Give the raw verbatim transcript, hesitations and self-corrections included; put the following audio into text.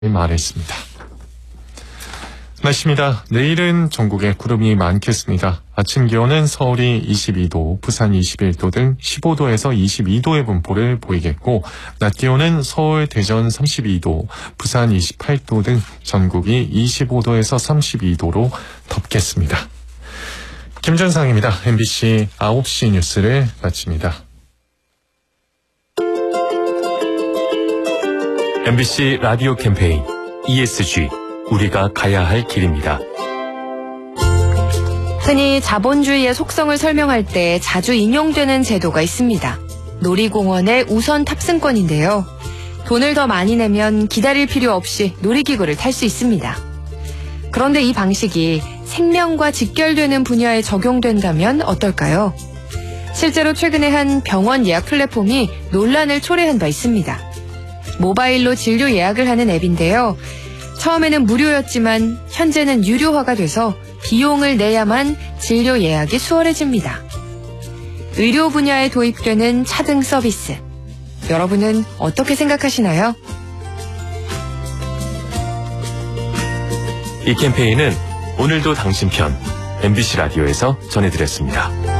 말했습니다. 날씨입니다. 내일은 전국에 구름이 많겠습니다. 아침 기온은 서울이 이십이 도, 부산 이십일 도 등 십오 도에서 이십이 도의 분포를 보이겠고, 낮 기온은 서울, 대전 삼십이 도, 부산 이십팔 도 등 전국이 이십오 도에서 삼십이 도로 덥겠습니다. 김준상입니다. 엠비씨 아홉 시 뉴스를 마칩니다. 엠비씨 라디오 캠페인 이에스지 우리가 가야 할 길입니다. 흔히 자본주의의 속성을 설명할 때 자주 인용되는 제도가 있습니다. 놀이공원의 우선 탑승권인데요. 돈을 더 많이 내면 기다릴 필요 없이 놀이기구를 탈 수 있습니다. 그런데 이 방식이 생명과 직결되는 분야에 적용된다면 어떨까요? 실제로 최근에 한 병원 예약 플랫폼이 논란을 초래한 바 있습니다. 모바일로 진료 예약을 하는 앱인데요. 처음에는 무료였지만 현재는 유료화가 돼서 비용을 내야만 진료 예약이 수월해집니다. 의료 분야에 도입되는 차등 서비스. 여러분은 어떻게 생각하시나요? 이 캠페인은 오늘도 당신 편 엠비씨 라디오에서 전해드렸습니다.